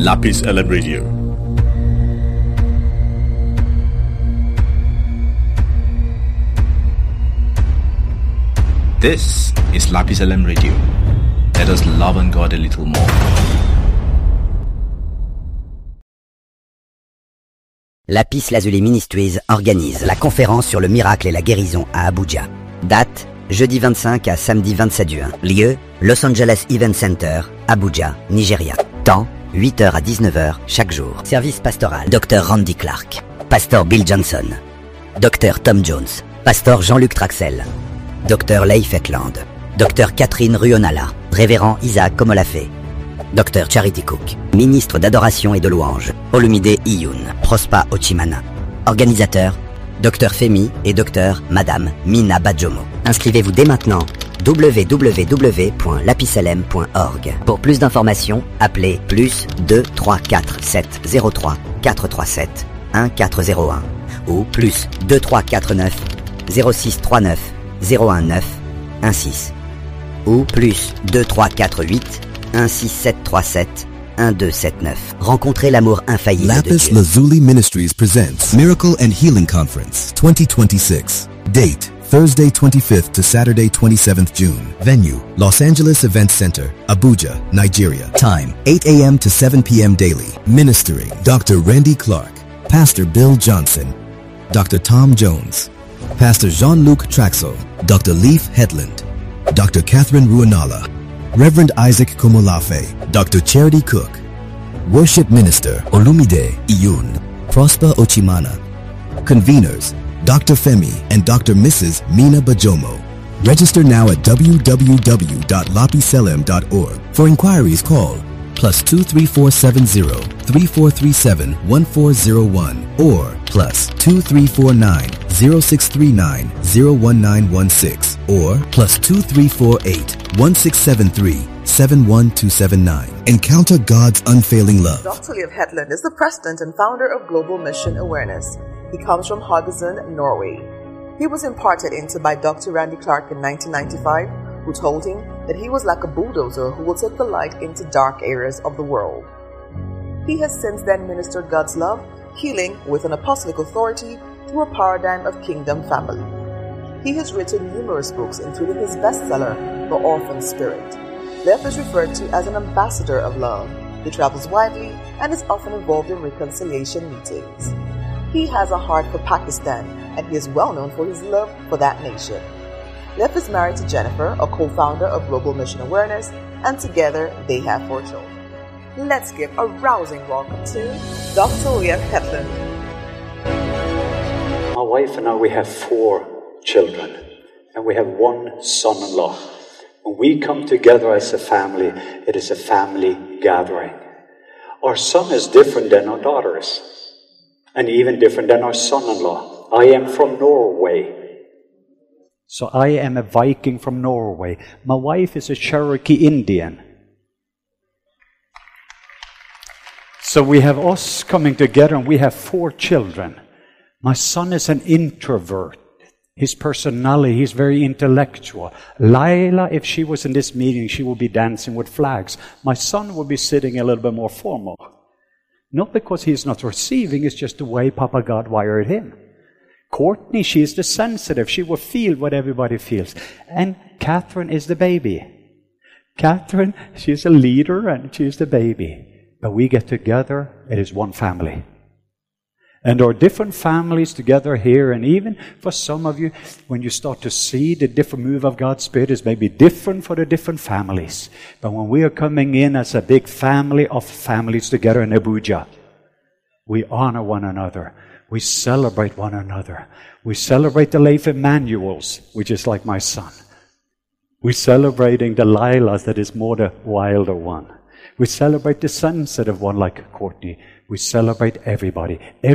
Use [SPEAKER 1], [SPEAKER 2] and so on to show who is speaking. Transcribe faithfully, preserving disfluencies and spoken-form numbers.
[SPEAKER 1] Lapis L M Radio. This is Lapis L M Radio. Let us love on God a little more.
[SPEAKER 2] Lapis Lazuli Ministries organise la conférence sur le miracle et la guérison à Abuja. Date, jeudi vingt-cinq à samedi vingt-sept juin. Lieu, Los Angeles Event Center, Abuja, Nigeria. Temps, huit heures à dix-neuf heures chaque jour. Service pastoral, Docteur Randy Clark, Pasteur Bill Johnson, Docteur Tom Jones, Pasteur Jean-Luc Traxel, Docteur Leif Hetland, Docteur Catherine Ruonala, Révérend Isaac Komolafé, Docteur Charity Cook, Ministre d'adoration et de louange, Olumide Iyun, Prosper Ochimana. Organisateur, Docteur Femi et Docteur Madame Mina Badjomo. Inscrivez-vous dès maintenant, w w w point lapis l m point org. Pour plus d'informations, appelez plus deux trois quatre sept zéro trois quatre trois sept un quatre zéro un ou plus deux trois quatre neuf zéro six trois neuf zéro un neuf un six ou plus deux trois quatre huit un six sept trois sept un deux sept neuf. Rencontrez l'amour infaillible de
[SPEAKER 3] Lapis
[SPEAKER 2] Dieu.
[SPEAKER 3] Lazuli Ministries presents Miracle and Healing Conference twenty twenty-six. Date, Thursday twenty-fifth to Saturday twenty-seventh June. Venue, Los Angeles Event Center, Abuja, Nigeria. Time, eight a m to seven p m daily. Ministering, Doctor Randy Clark, Pastor Bill Johnson, Doctor Tom Jones, Pastor Jean-Luc Traxel, Doctor Leif Hetland, Doctor Catherine Ruonala, Reverend Isaac Komolafe, Doctor Charity Cook, Worship Minister Olumide Iyun, Prosper Ochimana. Conveners, Doctor Femi and Doctor Missus Mina Bajomo. Register now at w w w dot lapiselm dot org. For inquiries, call plus two three four seven zero three four three seven one four zero one or plus two three four nine zero six three nine zero one nine one six or plus two three four eight one six seven three seven one two seven nine. Encounter God's unfailing love.
[SPEAKER 4] Doctor Leif Hetland is the president and founder of Global Mission Awareness. He comes from Haugesund, Norway. He was imparted into by Doctor Randy Clark in nineteen ninety-five, who told him that he was like a bulldozer who will take the light into dark areas of the world. He has since then ministered God's love, healing with an apostolic authority through a paradigm of kingdom family. He has written numerous books, including his bestseller, The Orphan Spirit. Leif is referred to as an ambassador of love. He travels widely and is often involved in reconciliation meetings. He has a heart for Pakistan, and he is well known for his love for that nation. Leif is married to Jennifer, a co-founder of Global Mission Awareness, and together they have four children. Let's give a rousing welcome to Doctor Leif Hetland.
[SPEAKER 5] My wife and I, we have four children, and we have one son-in-law. When we come together as a family, it is a family gathering. Our son is different than our daughters, and even different than our son-in-law. I am from Norway.
[SPEAKER 6] So I am a Viking from Norway. My wife is a Cherokee Indian. So we have us coming together and we have four children. My son is an introvert. His personality, he's very intellectual. Laila, if she was in this meeting, she would be dancing with flags. My son would be sitting a little bit more formal. Not because he's not receiving, it's just the way Papa God wired him. Courtney, she is the sensitive. She will feel what everybody feels. And Catherine is the baby. Catherine, she's a leader and she's the baby. But we get together, it is one family. And there are different families together here, and even for some of you, when you start to see the different move of God's Spirit is maybe different for the different families. But when we are coming in as a big family of families together in Abuja, we honor one another. We celebrate one another. We celebrate the Leif Emmanuels, which is like my son. We're celebrating the Lilas, that is more the wilder one. We celebrate the sensitive one like Courtney. We celebrate everybody.